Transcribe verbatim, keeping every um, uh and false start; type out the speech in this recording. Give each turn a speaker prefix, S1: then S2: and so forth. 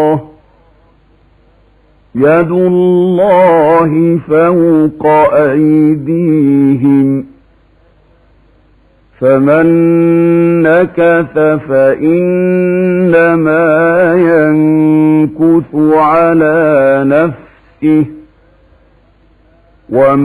S1: يد الله فوق أيديهم فمن نكث فإنما ينكث على نفسه ومن